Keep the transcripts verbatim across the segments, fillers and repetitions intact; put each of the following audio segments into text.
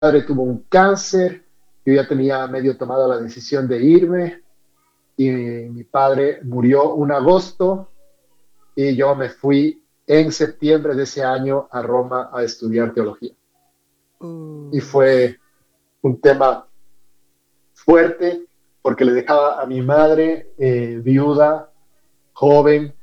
padre tuvo un cáncer, yo ya tenía medio tomado la decisión de irme y mi padre murió un agosto y yo me fui en septiembre de ese año a Roma a estudiar teología. Y Uh, fue un tema fuerte porque le dejaba a mi madre eh, viuda, joven,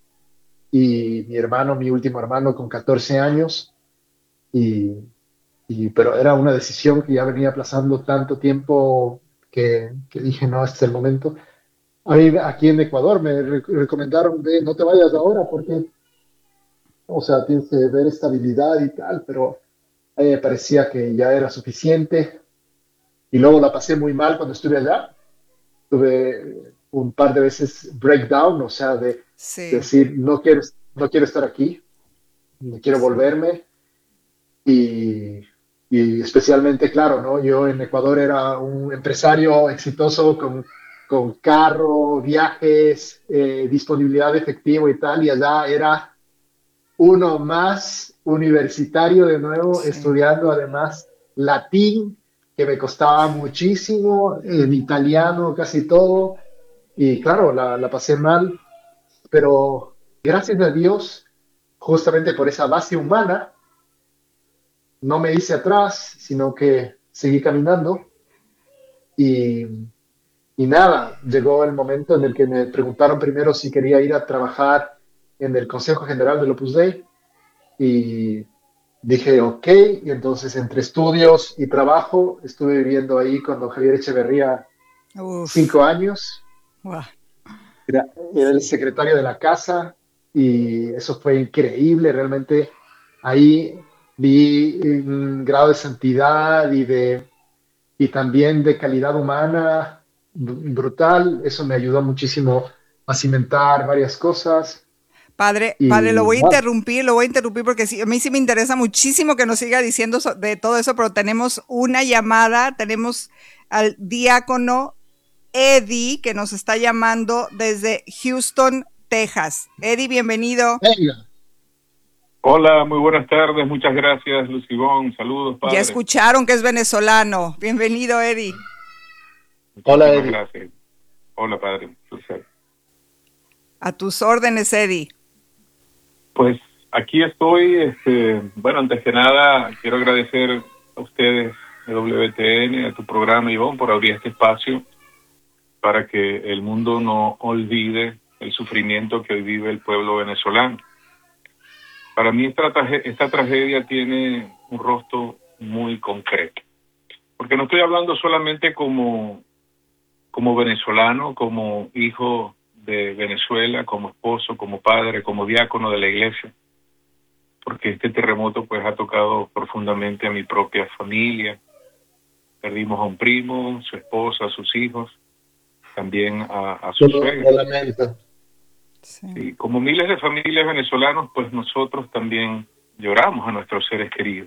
y mi hermano, mi último hermano, con catorce años. Y, y, pero era una decisión que ya venía aplazando tanto tiempo que, que dije, no, este es el momento. A mí aquí en Ecuador me re recomendaron, ve, no te vayas ahora porque, o sea, tienes que ver estabilidad y tal, pero a mí me parecía que ya era suficiente. Y luego la pasé muy mal cuando estuve allá. Tuve un par de veces breakdown, o sea, de, de sí, decir, no quiero, no quiero estar aquí, quiero sí, volverme. Y, y especialmente, claro, ¿no? Yo en Ecuador era un empresario exitoso con, con carro, viajes, eh, disponibilidad de efectivo y tal, y allá era uno más universitario de nuevo, sí. estudiando además latín, que me costaba muchísimo, en italiano casi todo, y claro, la, la pasé mal, pero gracias a Dios, justamente por esa base humana, no me hice atrás, sino que seguí caminando y, y nada, llegó el momento en el que me preguntaron primero si quería ir a trabajar en el Consejo General del Opus Dei y dije ok, y entonces entre estudios y trabajo estuve viviendo ahí con don Javier Echeverría Uf, cinco años, guau, era, era el secretario de la casa y eso fue increíble, realmente ahí vi un grado de santidad y de y también de calidad humana brutal. Eso me ayudó muchísimo a cimentar varias cosas. Padre, padre, lo Y voy a bueno, interrumpir, lo voy a interrumpir porque sí, a mí sí me interesa muchísimo que nos siga diciendo so- de todo eso, pero tenemos una llamada, tenemos al diácono Eddie que nos está llamando desde Houston, Texas. Eddie, bienvenido. venga. Hola, muy buenas tardes, muchas gracias, Lucibón. Saludos, Ya padre. escucharon que es venezolano. Bienvenido, Eddie. Hola, Muchísimas Eddie. gracias. Hola, padre. Entonces, A tus órdenes, Eddie. pues aquí estoy. Este, bueno, antes que nada, quiero agradecer a ustedes de W T N, a tu programa, Ivonne, por abrir este espacio para que el mundo no olvide el sufrimiento que hoy vive el pueblo venezolano. Para mí esta, traje- esta tragedia tiene un rostro muy concreto, porque no estoy hablando solamente como como venezolano, como hijo de Venezuela, como esposo, como padre, como diácono de la iglesia, porque este terremoto pues ha tocado profundamente a mi propia familia. Perdimos a un primo, su esposa, sus hijos, también a, a su Solo lo suegra. lamento. Sí. Y como miles de familias venezolanos, pues nosotros también lloramos a nuestros seres queridos.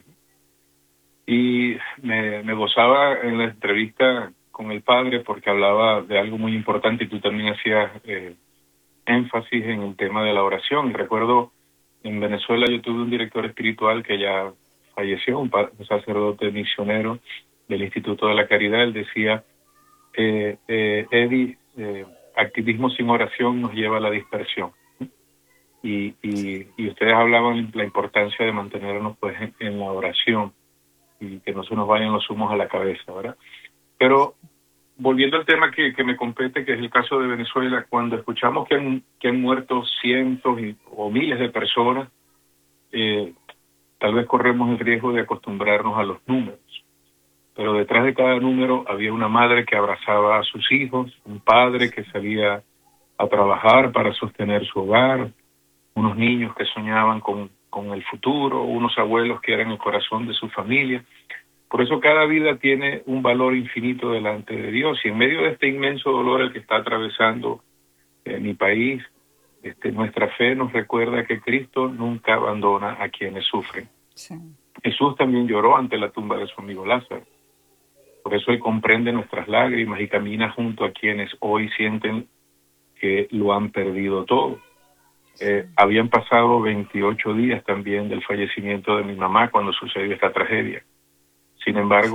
Y me, me gozaba en la entrevista con el padre porque hablaba de algo muy importante y tú también hacías eh, énfasis en el tema de la oración. Y recuerdo, en Venezuela yo tuve un director espiritual que ya falleció, un, un sacerdote misionero del Instituto de la Caridad. Él decía, eh, eh, Eddie, eh, activismo sin oración nos lleva a la dispersión. Y, y, y ustedes hablaban de la importancia de mantenernos pues en, en la oración y que no se nos vayan los humos a la cabeza, ¿verdad? Pero volviendo al tema que, que me compete, que es el caso de Venezuela, cuando escuchamos que han, que han muerto cientos y, o miles de personas, eh, tal vez corremos el riesgo de acostumbrarnos a los números. Pero detrás de cada número había una madre que abrazaba a sus hijos, un padre que salía a trabajar para sostener su hogar, unos niños que soñaban con, con el futuro, unos abuelos que eran el corazón de su familia. Por eso cada vida tiene un valor infinito delante de Dios, y en medio de este inmenso dolor el que está atravesando eh, mi país, este, nuestra fe nos recuerda que Cristo nunca abandona a quienes sufren. Sí. Jesús también lloró ante la tumba de su amigo Lázaro. Por eso Él comprende nuestras lágrimas y camina junto a quienes hoy sienten que lo han perdido todo. Eh, habían pasado veintiocho días también del fallecimiento de mi mamá cuando sucedió esta tragedia. Sin embargo,